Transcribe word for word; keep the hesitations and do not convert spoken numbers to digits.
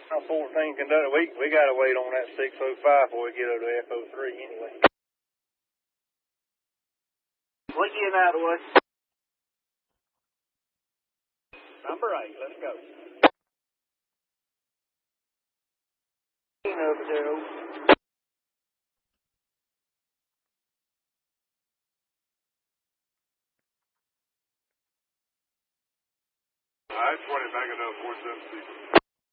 fourteen conductor. We we gotta wait on that six oh five before we get over to F O three anyway. What's getting out of the way? Number eight, let's go. Over there. I twenty back it up, four seven six.